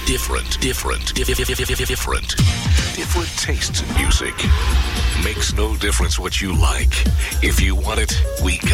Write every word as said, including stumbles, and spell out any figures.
Different, different, different. Different tastes in music. Makes no difference what you like. If you want it, we